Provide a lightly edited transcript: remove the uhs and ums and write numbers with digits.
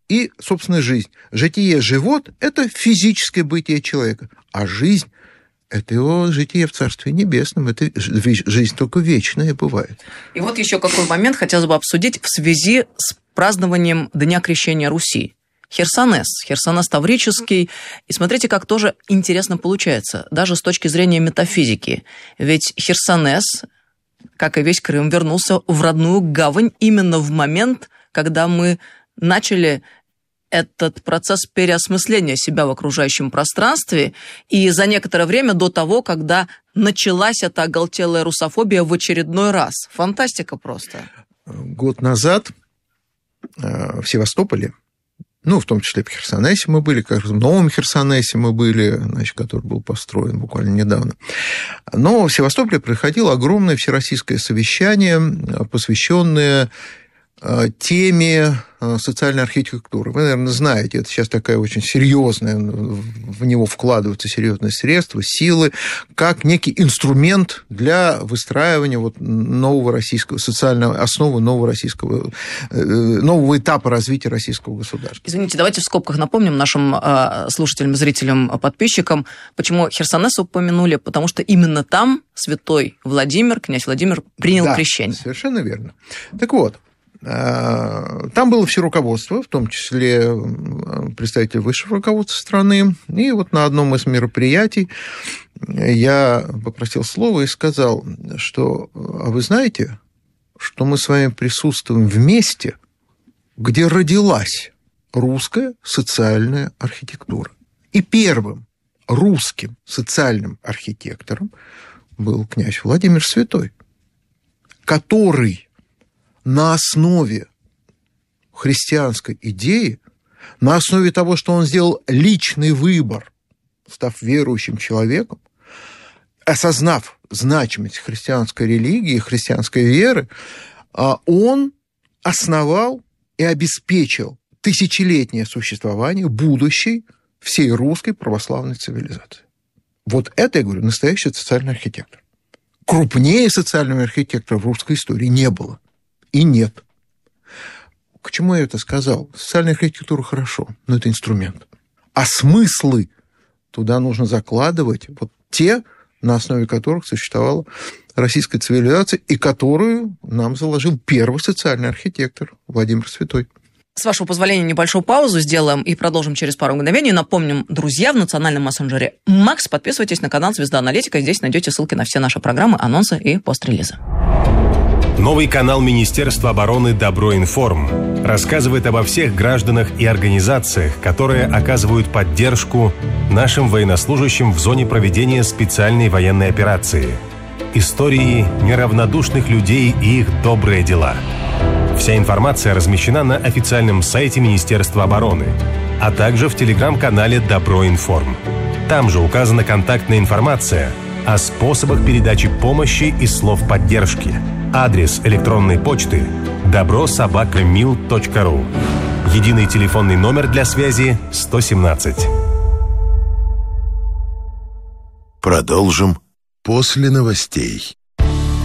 и, собственно, жизнь. Житие живот – это физическое бытие человека, а жизнь – это его житие в Царстве Небесном, это жизнь только вечная бывает. И вот еще какой момент хотелось бы обсудить в связи с празднованием Дня Крещения Руси. Херсонес таврический. И смотрите, как тоже интересно получается, даже с точки зрения метафизики. Ведь Херсонес, как и весь Крым, вернулся в родную гавань именно в момент, когда мы начали этот процесс переосмысления себя в окружающем пространстве, и за некоторое время до того, когда началась эта оголтелая русофобия в очередной раз. Фантастика просто. Год назад в Севастополе, в том числе в Херсонесе мы были, как раз в Новом Херсонесе мы были, который был построен буквально недавно. Но в Севастополе проходило огромное всероссийское совещание, посвященное теме социальной архитектуры. Вы, наверное, знаете, это сейчас такая очень серьезная, в него вкладываются серьезные средства, силы, как некий инструмент для выстраивания нового российского, социальной основы нового этапа развития российского государства. Извините, давайте в скобках напомним нашим слушателям, зрителям, подписчикам, почему Херсонес упомянули, потому что именно там святой Владимир, князь Владимир, принял крещение. Совершенно верно. Так вот, там было все руководство, в том числе представители высшего руководства страны. И на одном из мероприятий я попросил слова и сказал, что, а вы знаете, что мы с вами присутствуем в месте, где родилась русская социальная архитектура. И первым русским социальным архитектором был князь Владимир Святой, который на основе христианской идеи, на основе того, что он сделал личный выбор, став верующим человеком, осознав значимость христианской религии, христианской веры, он основал и обеспечил тысячелетнее существование будущей всей русской православной цивилизации. Вот это, я говорю, настоящий социальный архитектор. Крупнее социального архитектора в русской истории не было. И нет. К чему я это сказал? Социальная архитектура хорошо, но это инструмент. А смыслы туда нужно закладывать те, на основе которых существовала российская цивилизация, и которую нам заложил первый социальный архитектор Владимир Святой. С вашего позволения, небольшую паузу сделаем и продолжим через пару мгновений. Напомним, друзья, в национальном мессенджере Макс, подписывайтесь на канал «Звезда Аналитика». Здесь найдете ссылки на все наши программы, анонсы и пострелизы. Новый канал Министерства обороны «Добро-информ» рассказывает обо всех гражданах и организациях, которые оказывают поддержку нашим военнослужащим в зоне проведения специальной военной операции. Истории неравнодушных людей и их добрые дела. Вся информация размещена на официальном сайте Министерства обороны, а также в телеграм-канале «Добро-информ». Там же указана контактная информация о способах передачи помощи и слов поддержки. Адрес электронной почты добро@mil.ru. Единый телефонный номер для связи 117. Продолжим после новостей.